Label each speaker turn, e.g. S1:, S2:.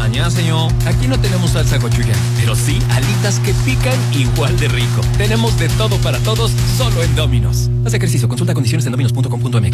S1: mañana, señor. Aquí no tenemos salsa gochujang, pero sí alitas que pican igual de rico. Tenemos de todo para todos, solo en Domino's. Haz ejercicio, consulta condiciones en dominos.com.mx.